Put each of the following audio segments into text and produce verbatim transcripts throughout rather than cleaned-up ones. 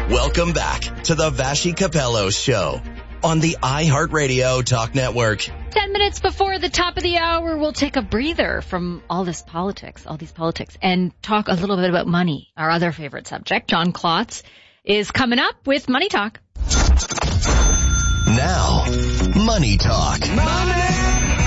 Welcome back to the Vassy Capello Show on the iHeartRadio Talk Network. Ten minutes before the top of the hour, we'll take a breather from all this politics, all these politics, and talk a little bit about money, our other favorite subject. John Klotz is coming up with Money Talk. Now, Money Talk. Money!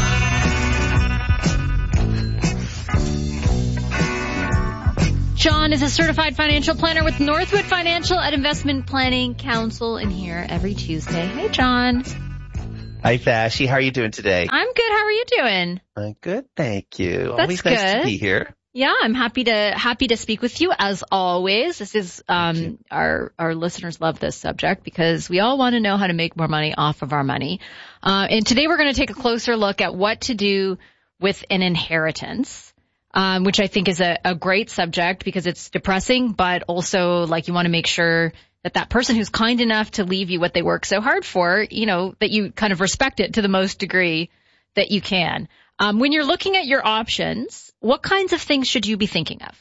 John is a certified financial planner with Northwood Financial at Investment Planning Council, and here every Tuesday. Hey, John. Hi, Vassy. How are you doing today? I'm good. How are you doing? I'm good, thank you. That's always good. Nice to be here. Yeah, I'm happy to happy to speak with you as always. This is um our our listeners love this subject because we all want to know how to make more money off of our money. Uh, and today we're going to take a closer look at what to do with an inheritance. Um, which I think is a, a great subject because it's depressing, but also like you want to make sure that that person who's kind enough to leave you what they work so hard for, you know, that you kind of respect it to the most degree that you can. Um, when you're looking at your options, what kinds of things should you be thinking of?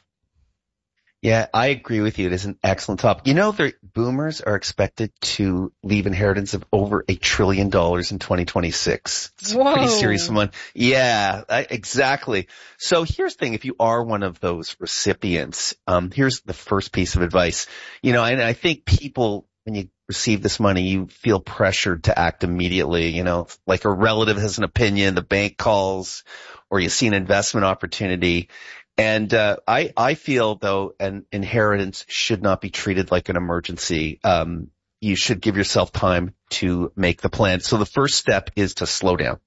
Yeah, I agree with you. It is an excellent topic. You know, the boomers are expected to leave inheritance of over a trillion dollars in twenty twenty-six. It's Whoa. a pretty serious one. Yeah, I, exactly. So here's the thing. If you are one of those recipients, um, here's the first piece of advice. You know, and I think people, when you receive this money, you feel pressured to act immediately. You know, like a relative has an opinion, the bank calls, or you see an investment opportunity. And uh I I feel, though, an inheritance should not be treated like an emergency. Um You should give yourself time to make the plan. So the first step is to slow down.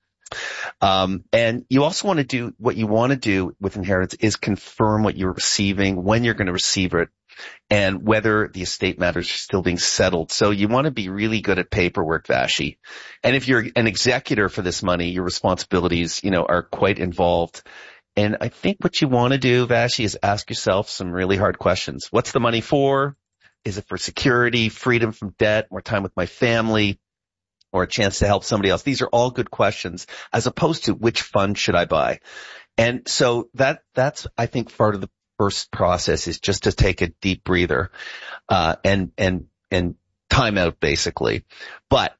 Um And you also want to do what you want to do with inheritance is confirm what you're receiving, when you're going to receive it, and whether the estate matters are still being settled. So you want to be really good at paperwork, Vassy. And if you're an executor for this money, your responsibilities, you know, are quite involved. And I think what you want to do, Vassy, is ask yourself some really hard questions. What's the money for? Is it for security, freedom from debt, more time with my family, or a chance to help somebody else? These are all good questions, as opposed to which fund should I buy? And so that that's, I think, part of the first process is just to take a deep breather uh and and and time out, basically. But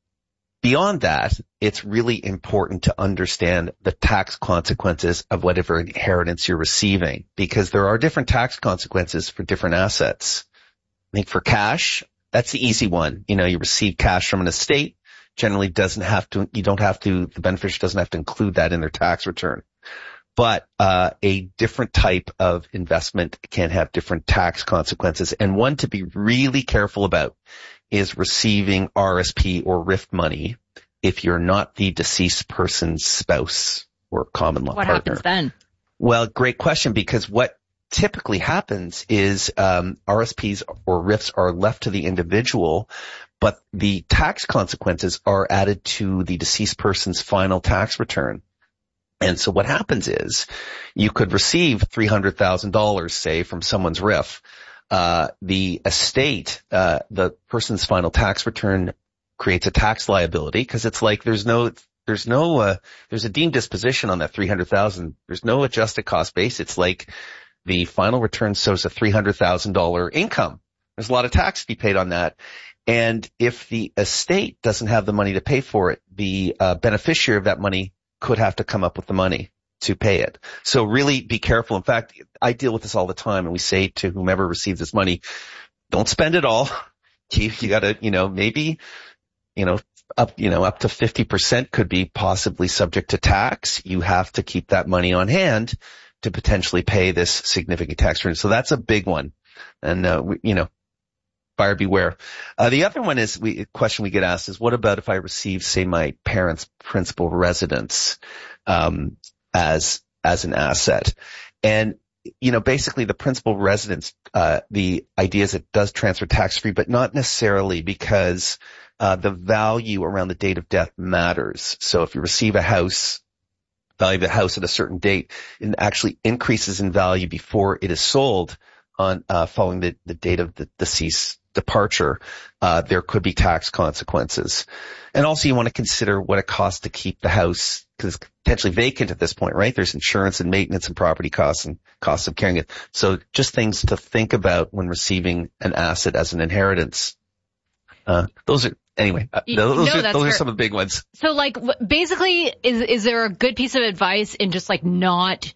beyond that, it's really important to understand the tax consequences of whatever inheritance you're receiving, because there are different tax consequences for different assets. I think for cash, that's the easy one. You know, you receive cash from an estate, generally doesn't have to, you don't have to, the beneficiary doesn't have to include that in their tax return. But uh a different type of investment can have different tax consequences. And one to be really careful about is receiving R S P or R I F money if you're not the deceased person's spouse or common law What partner. happens then? Well, great question, because what typically happens is um R S Ps or R I Fs are left to the individual, but the tax consequences are added to the deceased person's final tax return. And so what happens is you could receive three hundred thousand dollars, say, from someone's R I F. Uh, the estate, uh, the person's final tax return creates a tax liability, because it's like there's no, there's no, uh, there's a deemed disposition on that three hundred thousand. There's no adjusted cost base. It's like the final return shows a three hundred thousand dollars income. There's a lot of tax to be paid on that. And if the estate doesn't have the money to pay for it, the uh, beneficiary of that money could have to come up with the money to pay it. So really be careful. In fact, I deal with this all the time, and we say to whomever receives this money, don't spend it all. You, you gotta, you know, maybe, you know, up, you know, up to fifty percent could be possibly subject to tax. You have to keep that money on hand to potentially pay this significant tax return. So that's a big one. And, uh, we, you know, buyer beware. Uh, the other one is, we, a question we get asked is, what about if I receive, say, my parents' principal residence, um, as, as an asset? And, you know, basically the principal residence, uh, the idea is it does transfer tax free, but not necessarily, because, uh, the value around the date of death matters. So if you receive a house, value of the house at a certain date, it actually increases in value before it is sold on, uh, following the, the date of the deceased departure, uh, there could be tax consequences. And also you want to consider what it costs to keep the house because it's potentially vacant at this point, right? There's insurance and maintenance and property costs and costs of carrying it. So just things to think about when receiving an asset as an inheritance. Uh, those are, anyway, uh, those, no, are, those are some of the big ones. So like, basically, is, is there a good piece of advice in just like not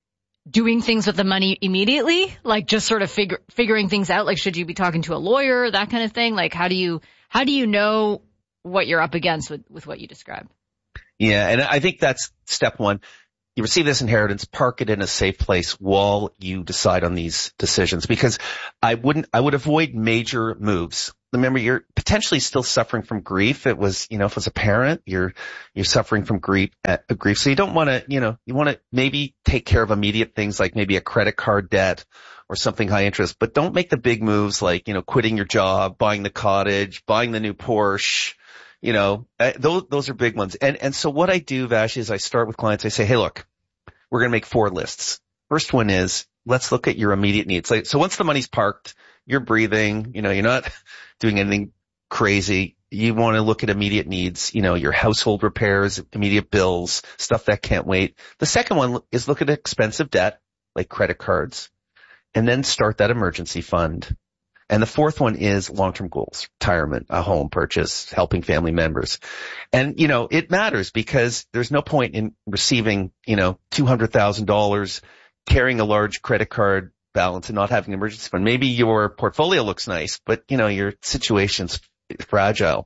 doing things with the money immediately? Like just sort of figure, figuring things out? Like, should you be talking to a lawyer, that kind of thing? Like, how do you, how do you know what you're up against with, with what you described? Yeah. And I think that's step one. You receive this inheritance, park it in a safe place while you decide on these decisions, because I wouldn't, I would avoid major moves. Remember, you're potentially still suffering from grief. It was, you know, if as a parent, you're, you're suffering from grief, uh, grief. So you don't want to, you know, you want to maybe take care of immediate things like maybe a credit card debt or something high interest, but don't make the big moves like, you know, quitting your job, buying the cottage, buying the new Porsche. You know, uh, those, those are big ones. And, and so what I do, Vash, is I start with clients. I say, hey, look, we're going to make four lists. First one is, let's look at your immediate needs. Like, so once the money's parked, you're breathing, you know, you're not doing anything crazy. You want to look at immediate needs, you know, your household repairs, immediate bills, stuff that can't wait. The second one is look at expensive debt, like credit cards, and then start that emergency fund. And the fourth one is long-term goals, retirement, a home purchase, helping family members. And, you know, it matters because there's no point in receiving, you know, two hundred thousand dollars, carrying a large credit card balance and not having an emergency fund. Maybe your portfolio looks nice, but, you know, your situation's fragile.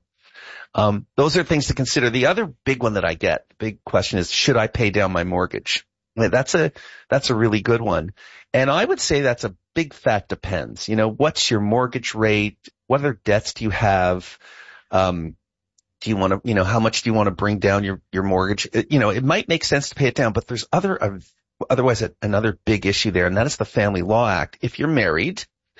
Um, those are things to consider. The other big one that I get, the big question is, should I pay down my mortgage? That's a, that's a really good one. And I would say that's a big fat depends. You know, what's your mortgage rate? What other debts do you have? Um, do you want to, you know, how much do you want to bring down your, your mortgage? It, you know, it might make sense to pay it down, but there's other, uh, otherwise a, another big issue there, and that is the Family Law Act. If you're married,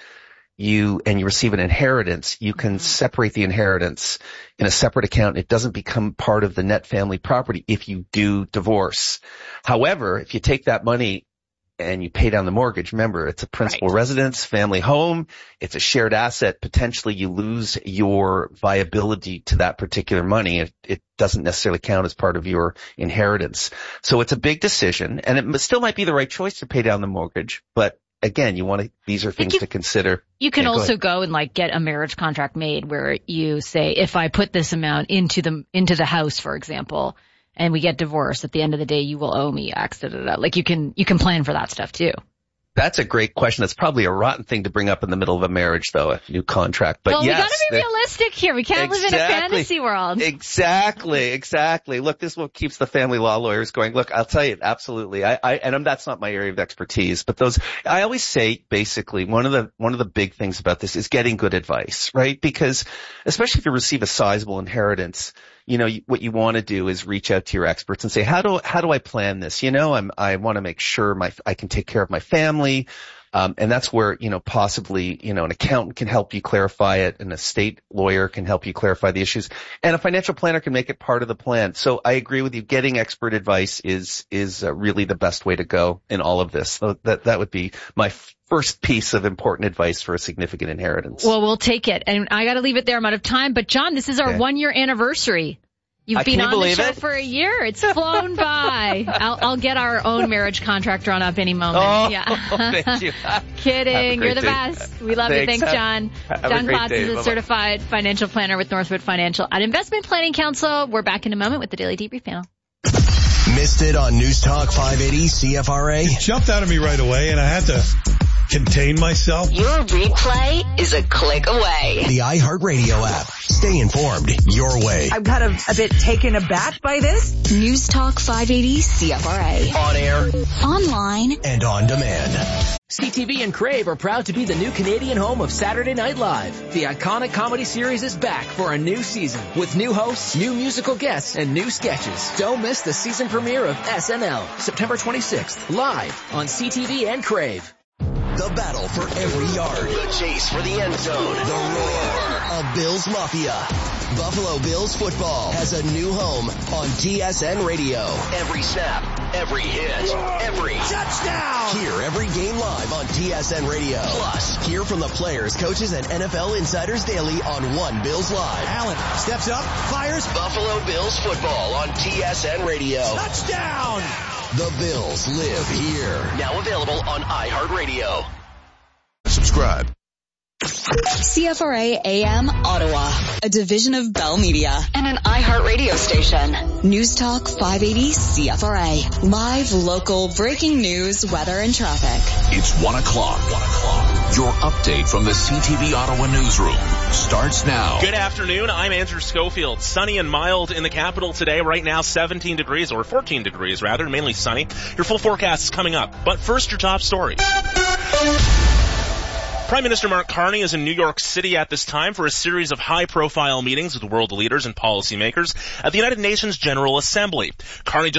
you, and you receive an inheritance, you can separate the inheritance in a separate account. It doesn't become part of the net family property if you do divorce. However, if you take that money and you pay down the mortgage, remember, it's a principal right. residence, family home. It's a shared asset. Potentially you lose your viability to that particular money. It, it doesn't necessarily count as part of your inheritance. So it's a big decision, and it still might be the right choice to pay down the mortgage. But again, you want to, these are things you, to consider. You can yeah, also go, go and like get a marriage contract made where you say, if I put this amount into the, into the house, for example, and we get divorced, at the end of the day, you will owe me X, da, da, da. Like you can, you can plan for that stuff too. That's a great question. That's probably a rotten thing to bring up in the middle of a marriage, though, a new contract. But well, yes, we got to be realistic here. We can't exactly, live in a fantasy world. Exactly, exactly. Look, this is what keeps the family law lawyers going. Look, I'll tell you, absolutely. I, I, and that's not my area of expertise, but those, I always say, basically, one of the, one of the big things about this is getting good advice, right? Because especially if you receive a sizable inheritance, you know, what you want to do is reach out to your experts and say, how do, how do I plan this? You know, I'm, I want to make sure my, I can take care of my family. Um, and that's where, you know, possibly, you know, an accountant can help you clarify it, and a state lawyer can help you clarify the issues, and a financial planner can make it part of the plan. So I agree with you. Getting expert advice is, is uh, really the best way to go in all of this. So that, that would be my first piece of important advice for a significant inheritance. Well, we'll take it. And I got to leave it there. I'm out of time. But John, this is our okay. one year anniversary. You've I been on the show it. for a year. It's flown by. I'll, I'll get our own marriage contract drawn up any moment. Oh, yeah. thank you. Kidding. You're the day. best. We love Thanks. you. Thanks, John. Have, have John Klotz day. is a Bye-bye. certified financial planner with Northwood Financial at Investment Planning Council. We're back in a moment with the Daily Debrief panel. Missed it on News Talk five eighty C F R A? It jumped out of me right away, and I had to contain myself. Your replay is a click away. The iHeartRadio app. Stay informed your way. I'm kind of a bit taken aback by this. News Talk five eighty C F R A. On air. Online. And on demand. C T V and Crave are proud to be the new Canadian home of Saturday Night Live. The iconic comedy series is back for a new season with new hosts, new musical guests, and new sketches. Don't miss the season premiere of S N L, September twenty-sixth, live on C T V and Crave. The battle for every yard. The chase for the end zone. The roar of Bills Mafia. Buffalo Bills football has a new home on T S N Radio. Every snap, Every hit, every touchdown. Hear every game live on T S N Radio. Plus, hear from the players, coaches, and N F L insiders daily on One Bills Live. Allen steps up, fires. Buffalo Bills football on T S N Radio. Touchdown. The Bills live here. Now available on iHeartRadio. Subscribe. C F R A A M Ottawa, a division of Bell Media and an iHeartRadio station. News Talk five eighty C F R A. Live, local, breaking news, weather, and traffic. It's one o'clock. One o'clock. Your update from the C T V Ottawa newsroom starts now. Good afternoon. I'm Andrew Schofield. Sunny and mild in the capital today. Right now, seventeen degrees, or fourteen degrees rather, mainly sunny. Your full forecast is coming up. But first, your top story. Prime Minister Mark Carney is in New York City at this time for a series of high-profile meetings with world leaders and policymakers at the United Nations General Assembly. Carney